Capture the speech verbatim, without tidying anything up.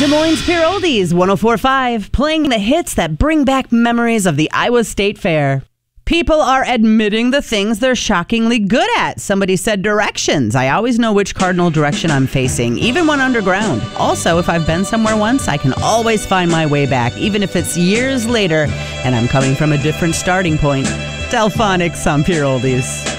Des Moines Pure Oldies, one oh four point five, playing the hits that bring back memories of the Iowa State Fair. People are admitting the things they're shockingly good at. Somebody said directions. I always know which cardinal direction I'm facing, even when underground. Also, if I've been somewhere once, I can always find my way back, even if it's years later and I'm coming from a different starting point. Delphonics on Pure Oldies.